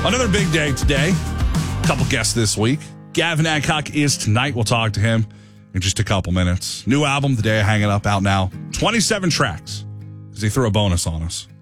Another big day today. Couple guests this week. Gavin Adcock is tonight. We'll talk to him in just a couple minutes. New album, The Day I Hang It Up, out now. 27 tracks, because he threw a bonus on us.